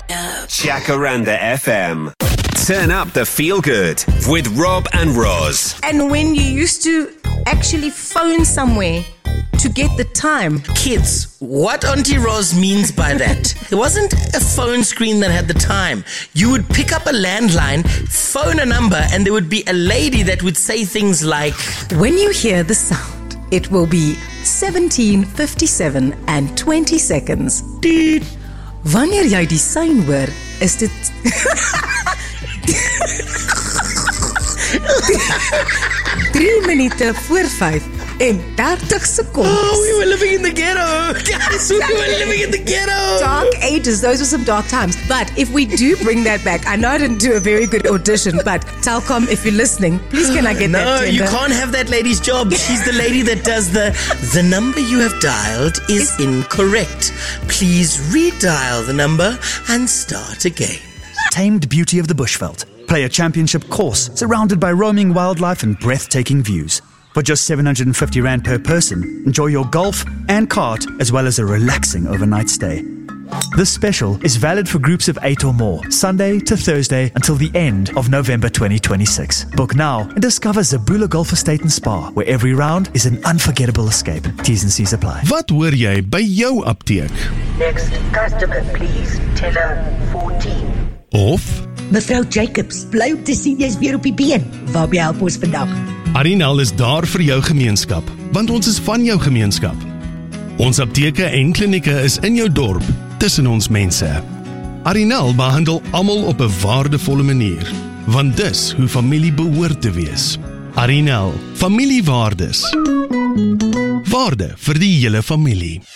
Jacaranda FM. Turn up the feel good with Rob and Roz. And when you used to actually phone somewhere to get the time. Kids, what Auntie Roz means by that, it wasn't a phone screen that had the time. You would pick up a landline, phone a number, and there would be a lady that would say things like, when you hear the sound, it will be 17:57 and 20 seconds. Deet. Wanneer jy die sein hoor, is dit 3 minute voor 5 en 30 seconds. Oh, we were living in the ghetto. Guys, we were living in the ghetto. Dark ages, those were some dark times. But if we do bring that back, I know I didn't do a very good audition, but Telkom, if you're listening, please can I get that tender? No, you can't have that lady's job. She's the lady that does the number you have dialed is incorrect. Please redial the number and start again. Tamed beauty of the Bushveld. Play a championship course surrounded by roaming wildlife and breathtaking views. For just R750 per person, enjoy your golf and kart as well as a relaxing overnight stay. This special is valid for groups of 8 or more, Sunday to Thursday until the end of November 2026. Book now and discover Zabula Golf Estate and Spa, where every round is an unforgettable escape. T's and C's apply. Wat hoor jy by jou apteek? Next customer, please. Teller 14. Of Mevrou Jacobs, bly op te sien jy's weer op die been. Waarby help ons vandag? Arinel is daar vir jou gemeenskap, want ons is van jou gemeenskap. Ons apteke en klinieke is in jou dorp, tussen ons mense. Arinel behandel almal op 'n waardevolle manier, want dis hoe familie behoort te wees. Arinel, familiewaardes. Waarde vir die hele familie.